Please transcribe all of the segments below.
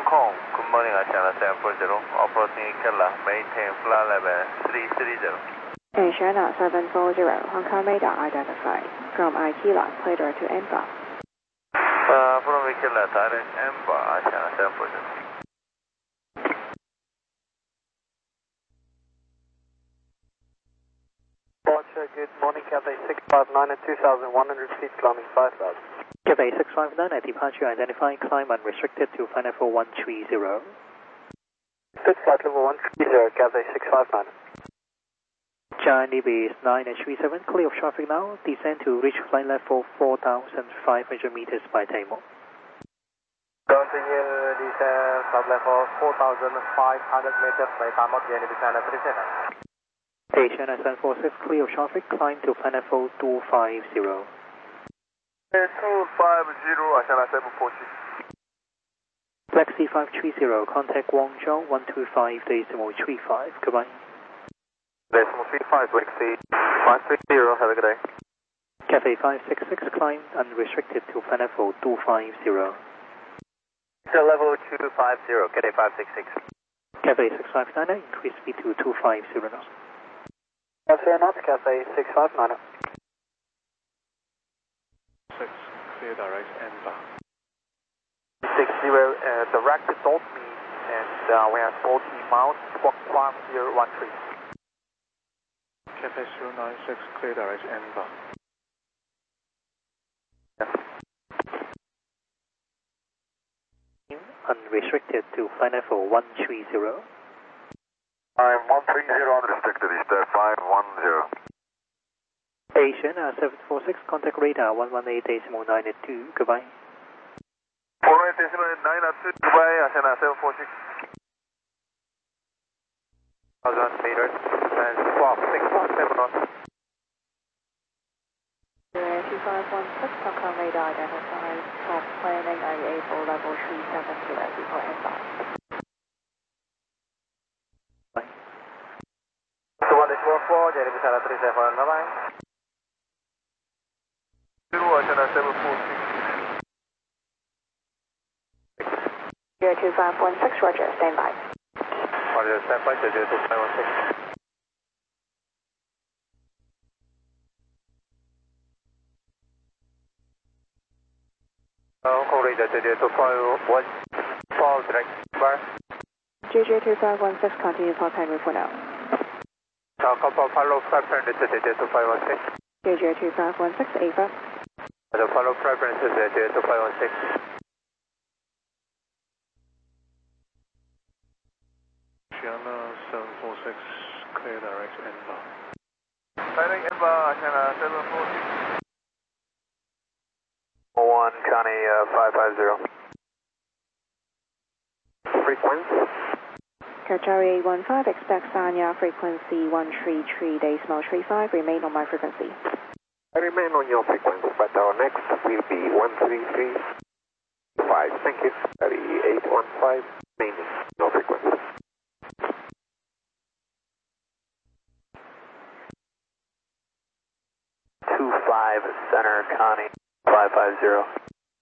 Kong, good morning, Asiana 740, approaching Ikela, maintain flight level 330. Asiana 740, Hong Kong radar identified. From Ikela, clear direct to Emba. From Ikela, direct Emba, Asiana 740. Departure, good morning, Cathay 659 at 2,100 feet, climbing 5,000. Cathay 659 at departure identifying climb unrestricted to final level 130. Good flight level 130, Cathay 659. Giant DB is 937, clear of traffic now, descend to reach flight level 4,500 meters by Tamil. Continue descend flight level 4,500 meters by Tamil, Giant DB 37. Asiana 746, clear of traffic, climb to flight level 250. 250, Asiana 746. Taxi 530, contact Guangzhou 125.35, goodbye. Decimal 35, Taxi 530, have a good day. Cathay 566, climb unrestricted to flight level 250. So level 250, Cathay 566. Cathay 659, increase speed to 250 knots. Cathay knots, Cathay 659. 6, clear direct Emba. 60, direct Dot me, and we have 40 miles, squawk 1013. Cathay 096, clear direct Emba. Unrestricted to flight level 130. I'm 130 unrestricted, is that 510. Asiana 746, contact radar 118.982, goodbye. 418.982, goodbye, Asiana 746. 1,000 meters, and swap 617 knots. 2516, Hong Kong radar identified. Top planning IA for level 370 before Emba. So 184, Giant DB 37, bye-bye. Asiana 746. 2516, Roger, stand by. Roger, stand by, 2516. Hong Kong radar, 2514, direct bar. JJ2516, continue for time for now. Couple follow preference, 2516. JJ2516, Ava. The follow preference, 2516. Asiana 746, clear direct Emba. Direct Emba, Asiana 746. 1, Connie 550. Frequency. Qatari 815, expect Sanya frequency 133.35, remain on my frequency. I remain on your frequency, but our next will be 133.5. Thank you. 3815, remaining no frequency. Center, Connie 550.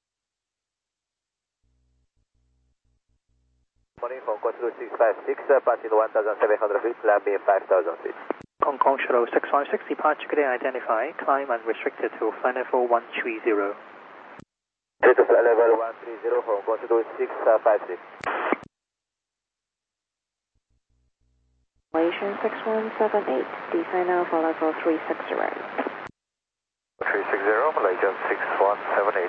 Morning from Control 656, passing 1,700 feet, landing 5,000 feet. Hong Kong Shuttle 656, departure today identified, climb unrestricted to flight level 130. Take to flight level 130 from Control 656. Malaysian 6178, descend now for level 360. 360, Malaysian 6178.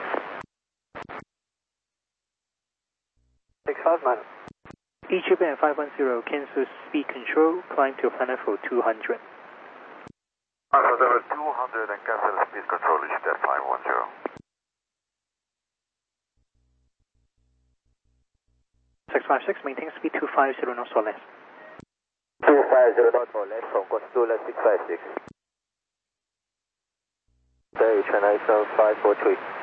659. EGBN 510, cancel speed control, climb to flight level 200. Level 200 and cancel speed control, is that 510. 656, maintain speed 250 knots or less. 250 knots or less from Control 656. China 543.